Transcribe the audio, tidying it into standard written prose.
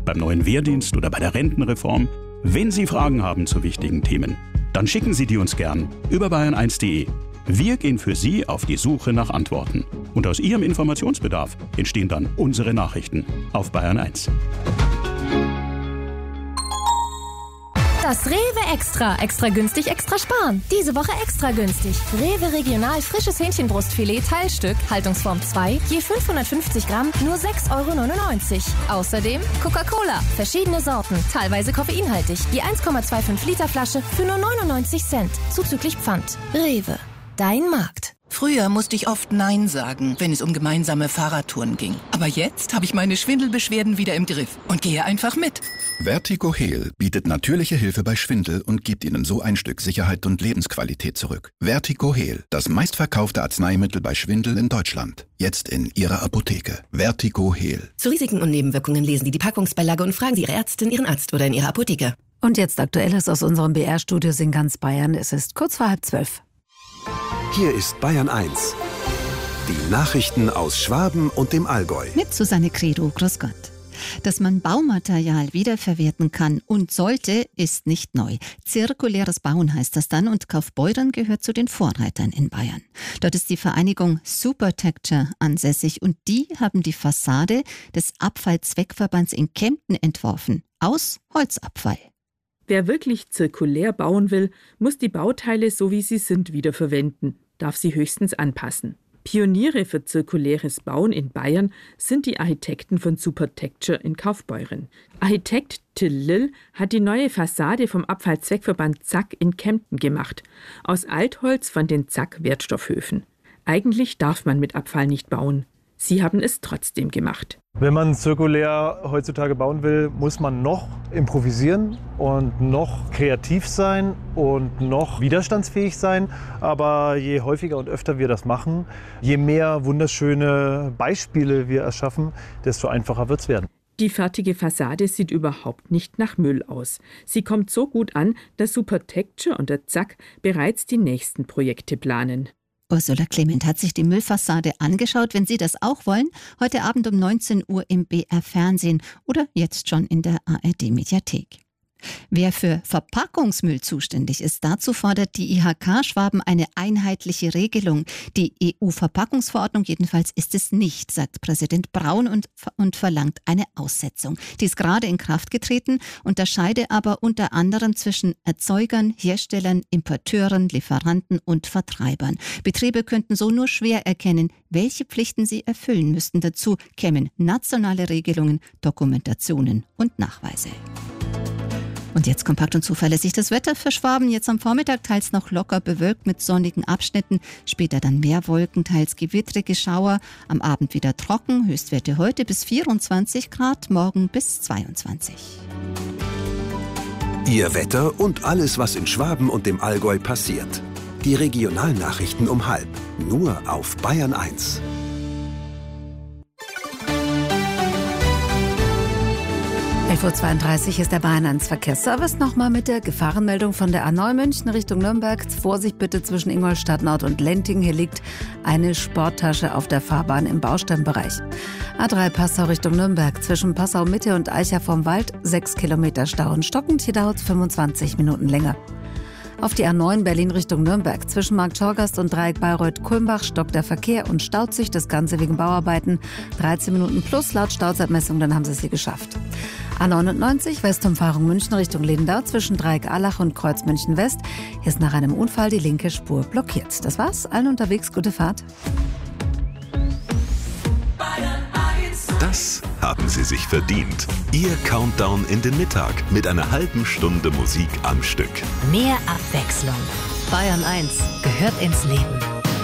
beim neuen Wehrdienst oder bei der Rentenreform. Wenn Sie Fragen haben zu wichtigen Themen, dann schicken Sie die uns gern über bayern1.de. Wir gehen für Sie auf die Suche nach Antworten. Und aus Ihrem Informationsbedarf entstehen dann unsere Nachrichten auf Bayern 1. Das Rewe Extra. Extra günstig, extra sparen. Diese Woche extra günstig. Rewe Regional frisches Hähnchenbrustfilet Teilstück, Haltungsform 2, je 550 Gramm, nur 6,99 €. Außerdem Coca-Cola, verschiedene Sorten, teilweise koffeinhaltig, je 1,25 Liter Flasche für nur 99 Cent, zuzüglich Pfand. Rewe, dein Markt. Früher musste ich oft Nein sagen, wenn es um gemeinsame Fahrradtouren ging. Aber jetzt habe ich meine Schwindelbeschwerden wieder im Griff und gehe einfach mit. Vertigo Heal bietet natürliche Hilfe bei Schwindel und gibt Ihnen so ein Stück Sicherheit und Lebensqualität zurück. Vertigo Heal, das meistverkaufte Arzneimittel bei Schwindel in Deutschland. Jetzt in Ihrer Apotheke. Vertigo Heal. Zu Risiken und Nebenwirkungen lesen Sie die Packungsbeilage und fragen Sie Ihre Ärztin, Ihren Arzt oder in Ihrer Apotheke. Und jetzt Aktuelles aus unserem BR-Studios in ganz Bayern. Es ist kurz vor 11:30. Hier ist Bayern 1. Die Nachrichten aus Schwaben und dem Allgäu. Mit Susanne Credo, grüß Gott. Dass man Baumaterial wiederverwerten kann und sollte, ist nicht neu. Zirkuläres Bauen heißt das dann und Kaufbeuren gehört zu den Vorreitern in Bayern. Dort ist die Vereinigung Supertecture ansässig und die haben die Fassade des Abfallzweckverbands in Kempten entworfen. Aus Holzabfall. Wer wirklich zirkulär bauen will, muss die Bauteile, so wie sie sind, wiederverwenden, darf sie höchstens anpassen. Pioniere für zirkuläres Bauen in Bayern sind die Architekten von Supertecture in Kaufbeuren. Architekt Till Lill hat die neue Fassade vom Abfallzweckverband Zack in Kempten gemacht, aus Altholz von den Zack-Wertstoffhöfen. Eigentlich darf man mit Abfall nicht bauen. Sie haben es trotzdem gemacht. Wenn man zirkulär heutzutage bauen will, muss man noch improvisieren und noch kreativ sein und noch widerstandsfähig sein. Aber je häufiger und öfter wir das machen, je mehr wunderschöne Beispiele wir erschaffen, desto einfacher wird es werden. Die fertige Fassade sieht überhaupt nicht nach Müll aus. Sie kommt so gut an, dass Supertecture und der Zack bereits die nächsten Projekte planen. Ursula Clement hat sich die Müllfassade angeschaut. Wenn Sie das auch wollen, heute Abend um 19 Uhr im BR Fernsehen oder jetzt schon in der ARD Mediathek. Wer für Verpackungsmüll zuständig ist, dazu fordert die IHK Schwaben eine einheitliche Regelung. Die EU-Verpackungsverordnung jedenfalls ist es nicht, sagt Präsident Braun und verlangt eine Aussetzung. Die ist gerade in Kraft getreten, unterscheide aber unter anderem zwischen Erzeugern, Herstellern, Importeuren, Lieferanten und Vertreibern. Betriebe könnten so nur schwer erkennen, welche Pflichten sie erfüllen müssten. Dazu kämen nationale Regelungen, Dokumentationen und Nachweise. Und jetzt kompakt und zuverlässig das Wetter für Schwaben. Jetzt am Vormittag teils noch locker bewölkt mit sonnigen Abschnitten. Später dann mehr Wolken, teils gewittrige Schauer. Am Abend wieder trocken. Höchstwerte heute bis 24 Grad, morgen bis 22. Ihr Wetter und alles, was in Schwaben und dem Allgäu passiert. Die Regionalnachrichten um 12:30. Nur auf Bayern 1. 11:32 Uhr ist der Bayern 1 Verkehrsservice. Nochmal mit der Gefahrenmeldung von der A9 München Richtung Nürnberg. Vorsicht bitte zwischen Ingolstadt Nord und Lentingen. Hier liegt eine Sporttasche auf der Fahrbahn im Bausteinbereich. A3 Passau Richtung Nürnberg. Zwischen Passau Mitte und Eicher vom Wald 6 Kilometer Stau und stockend. Hier dauert es 25 Minuten länger. Auf die A9 Berlin Richtung Nürnberg. Zwischen Markt Schorgast und Dreieck Bayreuth-Kulmbach stockt der Verkehr und staut sich. Das Ganze wegen Bauarbeiten. 13 Minuten plus laut Stauzeitmessung, dann haben sie es hier geschafft. A99 Westumfahrung München Richtung Lindau zwischen Dreieck-Allach und Kreuz München West. Hier ist nach einem Unfall die linke Spur blockiert. Das war's. Allen unterwegs gute Fahrt. Das haben Sie sich verdient. Ihr Countdown in den Mittag mit einer halben Stunde Musik am Stück. Mehr Abwechslung. Bayern 1 gehört ins Leben.